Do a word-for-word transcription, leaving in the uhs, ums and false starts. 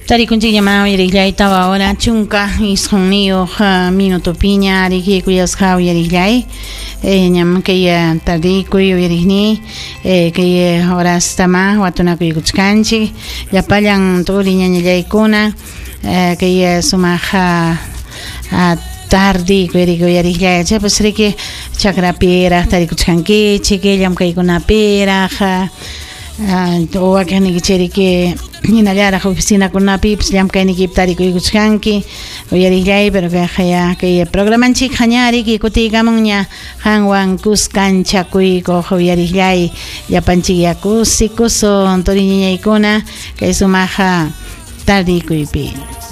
Tarikunchi llamado Yeriglay estaba ahora chunca y sonido minuto piña ariki cuyas jau Yeriglay ñam que ya tardi cuyo Yerigni que ahora está más watuna cuyo kuchkanchi ya payan turi ñañay kuna que ya sumaja a tardi cuyo Yeriglay ya pues que chakra pera tari kuchkanki chique yam que kuna pera o acá ni quiere que ni nada la oficina con una pips ya que ni quiptari que guskanki o ya diría pero que ya que programan chic hañari que cotigamos ya hangwan kuskancha kui ko ya diría ya panchi ya kusi kuso toriña ikona que es maja tardi kuipi